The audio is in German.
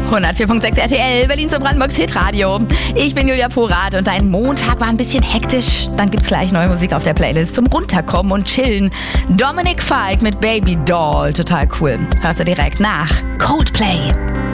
104.6 RTL, Berlin zur Brandenburgs Hitradio. Ich bin Julia Porath und dein Montag war ein bisschen hektisch. Dann gibt's gleich neue Musik auf der Playlist zum Runterkommen und Chillen. Dominic Fike mit Baby Doll, total cool. Hörst du direkt nach Coldplay.